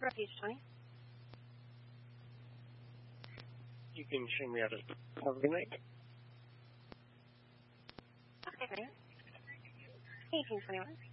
Refuge 20. You can show me out of. Have a good night. Okay, great. 1821.